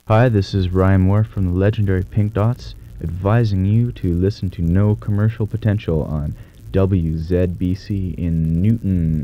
Hi, this is Ryan Moore from the legendary Pink Dots, advising you to listen to No Commercial Potential on WZBC in Newton.